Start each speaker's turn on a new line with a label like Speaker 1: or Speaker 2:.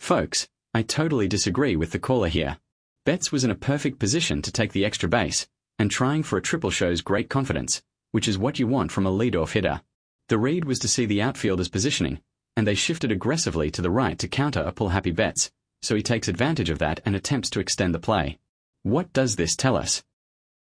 Speaker 1: Folks, I totally disagree with the caller here. Betts was in a perfect position to take the extra base, and trying for a triple shows great confidence, which is what you want from a leadoff hitter. The read was to see the outfielders positioning, and they shifted aggressively to the right to counter a pull-happy Betts, so he takes advantage of that and attempts to extend the play. What does this tell us?